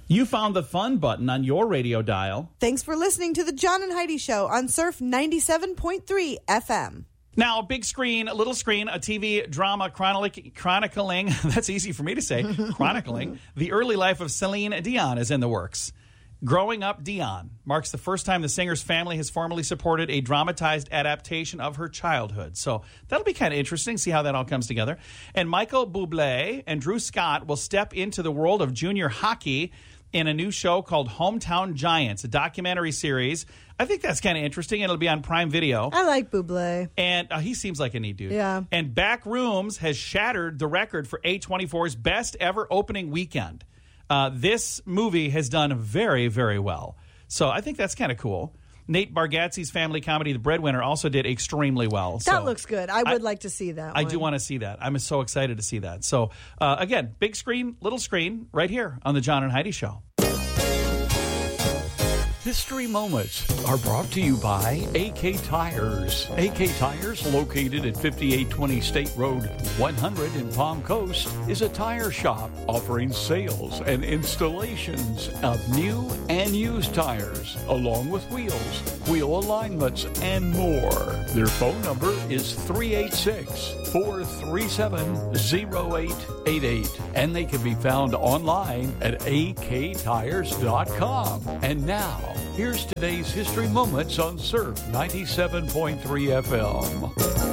You found the fun button on your radio dial. Thanks for listening to the John and Heidi Show on Surf 97.3 FM. Now, big screen, little screen, a TV drama chronicling, that's easy for me to say, chronicling, the early life of Celine Dion is in the works. Growing Up Dion marks the first time the singer's family has formally supported a dramatized adaptation of her childhood. So that'll be kind of interesting, see how that all comes together. And Michael Bublé and Drew Scott will step into the world of junior hockey in a new show called Hometown Giants, a documentary series. I think that's kind of interesting. It'll be on Prime Video. I like Bublé. And he seems like a neat dude. Yeah. And Backrooms has shattered the record for A24's best ever opening weekend. This movie has done very, very well. So I think that's kind of cool. Nate Bargatze's family comedy, The Breadwinner, also did extremely well. That looks good. I would like to see that I one. do want to see that. I'm so excited to see that. So, again, big screen, little screen, right here on The John and Heidi Show. History Moments are brought to you by AK Tires. AK Tires, located at 5820 State Road 100 in Palm Coast, is a tire shop offering sales and installations of new and used tires, along with wheels, wheel alignments, and more. Their phone number is 386-437-0888, and they can be found online at aktires.com. And now, here's today's History Moments on Surf 97.3 FM.